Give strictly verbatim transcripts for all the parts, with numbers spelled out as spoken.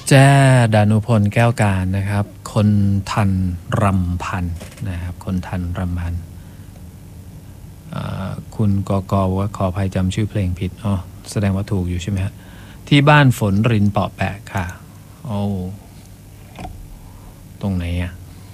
แจ้ดานุพลแก้วการนะครับคนทันรำพันนะครับคนทันรำพันคุณกกว่าขออภัยจำชื่อเพลงผิดอ๋อแสดงว่าถูกอยู่ใช่ไหมฮะที่บ้านฝนรินเปาะแปะค่ะโอ้ตรงไหนอ่ะ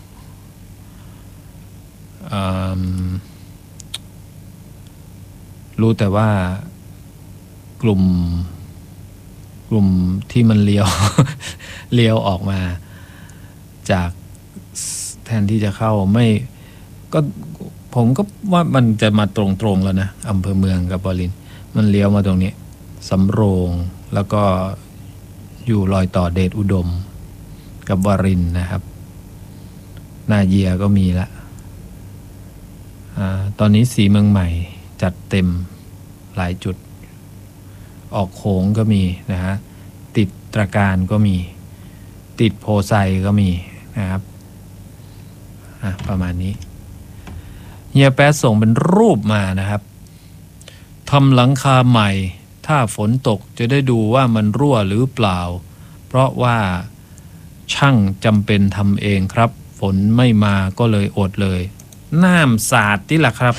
รู้แต่ว่ากลุ่มกลุ่มที่มันเลี้ยวเลี้ยวออกมาจากแทนที่จะเข้าไม่ก็ผมก็ว่ามันจะมาตรงๆแล้วนะอำเภอเมืองกับบรินทร์มันเลี้ยวมาตรงนี้สำโรงแล้วก็อยู่รอยต่อเดชอุดมกับบรินทร์นะครับนาเยียก็มีละอ่าตอนนี้สีเมืองใหม่จัดเต็มหลายจุดออกโขงก็มีนะฮะติดตระการก็มีติดโพไซก็มีนะครับอ่ะประมาณนี้เฮียแป๊ะส่งเป็นรูปมานะครับทำหลังคาใหม่ถ้าฝนตกจะได้ดูว่ามันรั่วหรือเปล่าเพราะว่าช่างจำเป็นทำเองครับฝนไม่มาก็เลยอดเลยน้ำสาดที่ล่ะครับ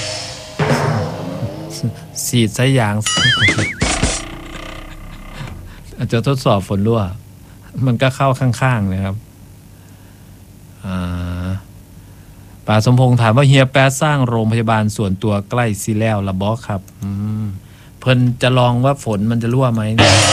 สีดสายยางอาจจะทดสอบฝนรั่วมันก็เข้าข้างๆนะครับป่าสมพงษ์ถามว่าเฮียแป๊ะสร้างโรงพยาบาลส่วนตัวใกล้ซีแล้วละบอครับเพิ่นจะลองว่าฝนมันจะรั่วไหม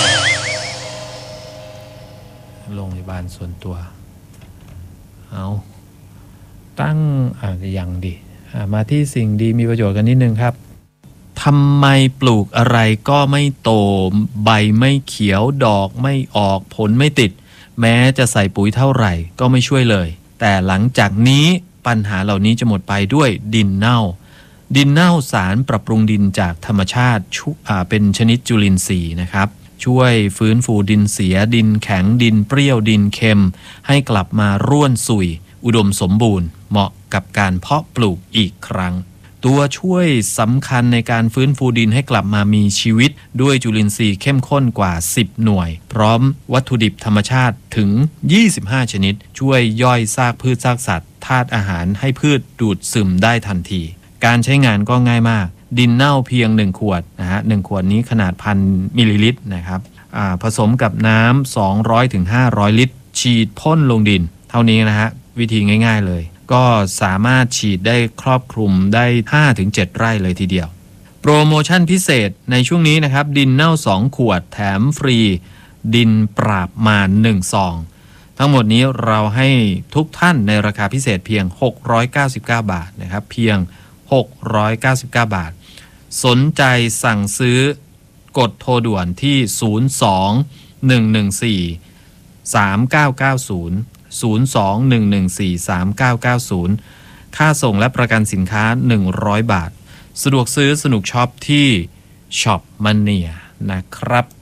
โรงพยาบาลส่วนตัวเอาตั้งอ่ะยังดีมาที่สิ่งดีมีประโยชน์กันนิดนึงครับทำไมปลูกอะไรก็ไม่โตใบไม่เขียวดอกไม่ออกผลไม่ติดแม้จะใส่ปุ๋ยเท่าไหร่ก็ไม่ช่วยเลยแต่หลังจากนี้ปัญหาเหล่านี้จะหมดไปด้วยดินเน่าดินเน่าสารปรับปรุงดินจากธรรมชาติเป็นชนิดจุลินทรีย์นะครับช่วยฟื้นฟูดินเสียดินแข็งดินเปรี้ยวดินเค็มให้กลับมาร่วนสุยอุดมสมบูรณ์เหมาะกับการเพาะปลูกอีกครั้งตัวช่วยสำคัญในการฟื้นฟูดินให้กลับมามีชีวิตด้วยจุลินทรีย์เข้มข้นกว่าสิบหน่วยพร้อมวัตถุดิบธรรมชาติถึงยี่สิบห้าชนิดช่วยย่อยซากพืชซากสัตว์ธาตุอาหารให้พืชดูดซึมได้ทันทีการใช้งานก็ง่ายมากดินเน่าเพียงหนึ่งขวดนะฮะหนึ่งขวดนี้ขนาดพันมิลลิลิตรนะครับผสมกับน้ำสองร้อยถึงห้าร้อยลิตรฉีดพ่นลงดินเท่านี้นะฮะวิธีง่ายๆเลยก็สามารถฉีดได้ครอบคลุมได้ ห้าถึงเจ็ด ไร่เลยทีเดียวโปรโมชั่นพิเศษในช่วงนี้นะครับดินเน่าสองขวดแถมฟรีดินปราบมารหนึ่งซองทั้งหมดนี้เราให้ทุกท่านในราคาพิเศษเพียงหกร้อยเก้าสิบเก้าบาทนะครับเพียงหกร้อยเก้าสิบเก้าบาทสนใจสั่งซื้อกดโทรด่วนที่ศูนย์ สอง หนึ่ง หนึ่ง สี่ สาม เก้า เก้า ศูนย์ ศูนย์ สอง หนึ่ง หนึ่ง สี่ สาม เก้า เก้า ศูนย์ค่าส่งและประกันสินค้าหนึ่งร้อยบาทสะดวกซื้อสนุกช็อปที่ช็อปมานเนียนะครับ